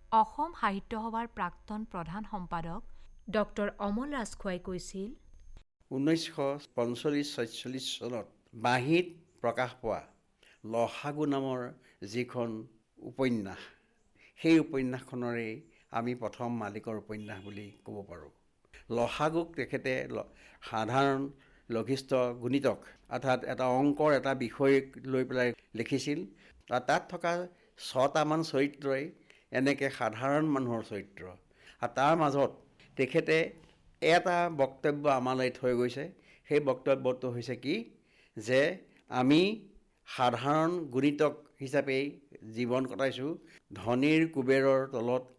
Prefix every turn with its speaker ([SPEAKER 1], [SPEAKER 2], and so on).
[SPEAKER 1] অসম সাহিত্য সভাৰ প্ৰাক্তন প্ৰধান সম্পাদক ডক্টৰ অমল ৰাজখোৱাই কৈছিল,
[SPEAKER 2] 1945-46 চনত বাঁহীত প্ৰকাশ পোৱা লহাগু নামৰ যিখন উপন্যাস, সেই উপন্যাসখনৰেই আমি প্ৰথম মালিকৰ উপন্যাস বুলি ক'ব পাৰোঁ। লহাগুক তেখেতে সাধাৰণ লঘিষ্ঠ গুণিতক অৰ্থাৎ এটা অংকৰ এটা বিষয়ক লৈ পেলাই লিখিছিল। আৰু তাত থকা 6টামান চৰিত্ৰই এনেকৈ সাধাৰণ মানুহৰ চৰিত্ৰ। আৰু তাৰ মাজত তেখেতে এটা বক্তব্য আমালৈ থৈ গৈছে। সেই বক্তব্যটো হৈছে কি, যে আমি সাধাৰণ গুণিতক হিচাপেই জীৱন কটাইছোঁ, ধনীৰ কুবেৰৰ তলত